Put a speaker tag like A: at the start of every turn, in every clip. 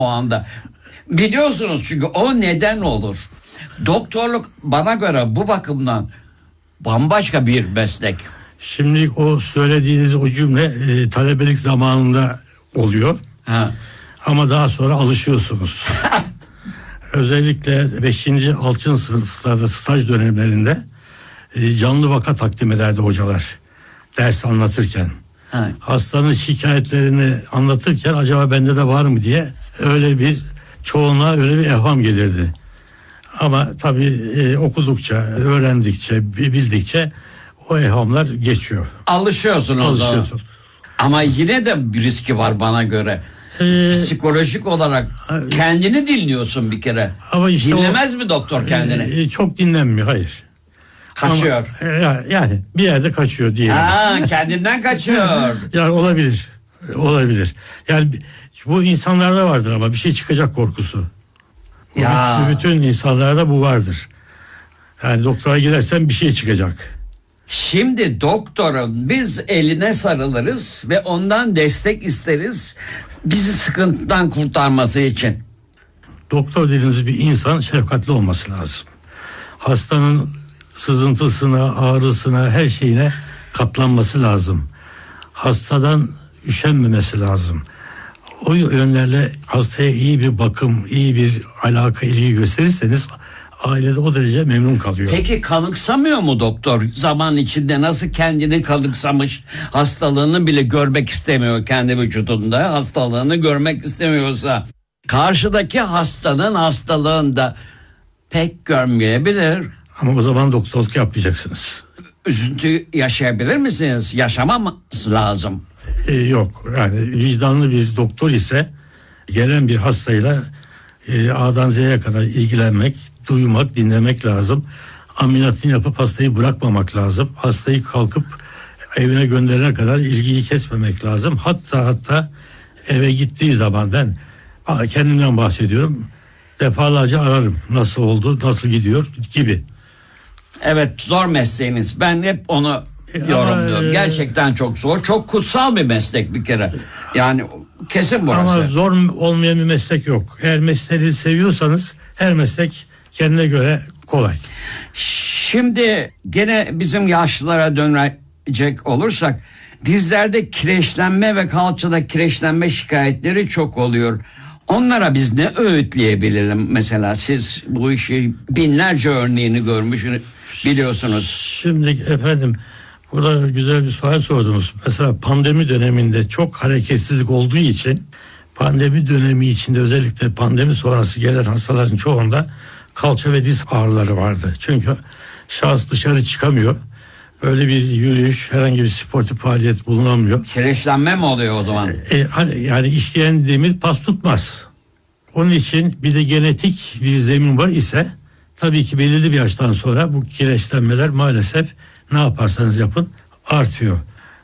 A: o anda. Biliyorsunuz çünkü o neden olur. Doktorluk bana göre bu bakımdan bambaşka bir meslek.
B: Şimdi o söylediğiniz o cümle talebelik zamanında oluyor.
A: Ha.
B: Ama daha sonra alışıyorsunuz. Özellikle 5. 6. sınıflarda staj dönemlerinde canlı vaka takdim ederdi hocalar ders anlatırken.
A: Ha.
B: Hastanın şikayetlerini anlatırken acaba bende de var mı diye öyle bir çoğunluğa öyle bir evham gelirdi. Ama tabii okudukça, öğrendikçe, bildikçe o evhamlar geçiyor.
A: Alışıyorsunuz. Ama yine de bir riski var bana göre. Psikolojik olarak kendini dinliyorsun bir kere.
B: Ama işte
A: dinlemez mi doktor kendini?
B: Çok dinlenmiyor, hayır.
A: Kaçıyor.
B: Ama, yani bir yerde kaçıyor diyelim.
A: Kendinden kaçıyor.
B: Yani olabilir. Yani bu insanlarda vardır ama bir şey çıkacak korkusu.
A: Ya.
B: Bütün insanlarda bu vardır. Yani doktora gidersen bir şey çıkacak.
A: Şimdi doktorun biz eline sarılırız ve ondan destek isteriz. Bizi sıkıntıdan kurtarması için.
B: Doktor dediğiniz bir insan şefkatli olması lazım. Hastanın sızıntısına, ağrısına, her şeyine katlanması lazım. Hastadan üşenmemesi lazım. O yönlerle hastaya iyi bir bakım, iyi bir alaka, ilgi gösterirseniz ailede o derece memnun kalıyor.
A: Peki kanıksamıyor mu doktor? Zaman içinde nasıl kendini kanıksamış, hastalığını bile görmek istemiyor kendi vücudunda, hastalığını görmek istemiyorsa karşıdaki hastanın hastalığını da pek görmeyebilir.
B: Ama o zaman doktorluk yapmayacaksınız.
A: Üzüntü yaşayabilir misiniz? Yaşamamız lazım.
B: Yok, yani vicdanlı bir doktor ise gelen bir hastayla A'dan Z'ye kadar ilgilenmek, duymak, dinlemek lazım. Ameliyatını yapıp hastayı bırakmamak lazım. Hastayı kalkıp evine gönderene kadar ilgiyi kesmemek lazım. Hatta eve gittiği zaman ben kendimden bahsediyorum. Defalarca ararım. Nasıl oldu, nasıl gidiyor gibi.
A: Evet, zor mesleğiniz. Ben hep onu yorumluyorum. Gerçekten çok zor. Çok kutsal bir meslek bir kere. Yani kesin burası.
B: Ama zor olmayan bir meslek yok. Eğer mesleği seviyorsanız her meslek kendine göre kolay.
A: Şimdi gene bizim yaşlılara dönecek olursak dizlerde kireçlenme ve kalçada kireçlenme şikayetleri çok oluyor. Onlara biz ne öğütleyebilirim? Mesela siz bu işi binlerce örneğini görmüşsünüz, biliyorsunuz.
B: Şimdi efendim burada güzel bir sual sordunuz. Mesela pandemi döneminde çok hareketsizlik olduğu için pandemi dönemi içinde özellikle pandemi sonrası gelen hastaların çoğunda kalça ve diz ağrıları vardı. Çünkü şahıs dışarı çıkamıyor. Böyle bir yürüyüş, herhangi bir sportif faaliyet bulunamıyor.
A: Kireçlenme mi oluyor o zaman?
B: Yani işleyen demir pas tutmaz. Onun için bir de genetik bir zemin var ise tabii ki belirli bir yaştan sonra bu kireçlenmeler maalesef ne yaparsanız yapın artıyor.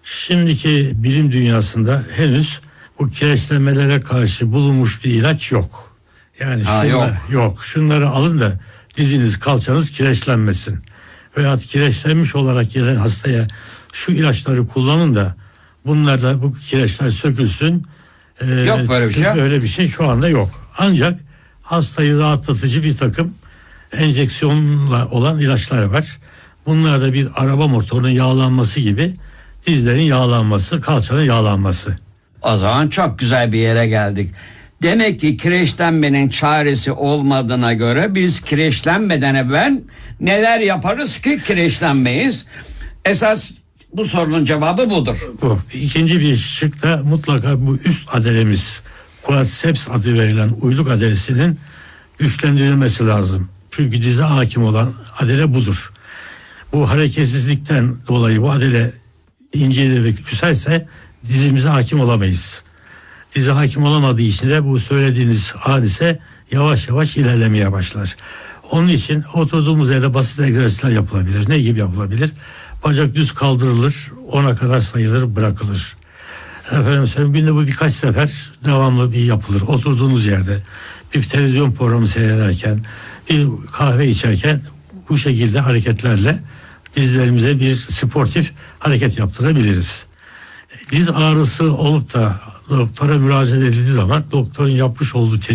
B: Şimdiki bilim dünyasında henüz bu kireçlenmelere karşı bulunmuş bir ilaç yok. Yani yok. Şunları alın da diziniz, kalçanız kireçlenmesin. Veyahut kireçlenmiş olarak gelen hastaya şu ilaçları kullanın da bunlarla bu kireçler sökülsün.
A: Yok böyle bir şey.
B: Böyle bir şey şu anda yok. Ancak hastayı rahatlatıcı bir takım enjeksiyonla olan ilaçlar var. Bunlar da bir araba motorunun yağlanması gibi dizlerin yağlanması, kalçanın yağlanması.
A: O zaman çok güzel bir yere geldik. Demek ki kireçlenmenin çaresi olmadığına göre biz kireçlenmeden evvel neler yaparız ki kireçlenmeyiz? Esas bu sorunun cevabı budur.
B: Bu. İkinci bir şık da mutlaka bu üst adelemiz, quadriceps adı verilen uyluk adelesinin güçlendirilmesi lazım. Çünkü dize hakim olan adele budur. Bu hareketsizlikten dolayı bu adele incelir ve küçülse dizimize hakim olamayız. Dize hakim olamadığı için de bu söylediğiniz hadise yavaş yavaş ilerlemeye başlar. Onun için oturduğumuz yerde basit egzersizler yapılabilir. Ne gibi yapılabilir? Bacak düz kaldırılır, 10'a kadar sayılır, bırakılır. Efendim söyleyeyim, günde bu birkaç sefer devamlı bir yapılır. Oturduğunuz yerde bir televizyon programı seyrederken, bir kahve içerken bu şekilde hareketlerle dizlerimize bir sportif hareket yaptırabiliriz. Diz ağrısı olup da doktora müracaat edildiği zaman doktorun yapmış olduğu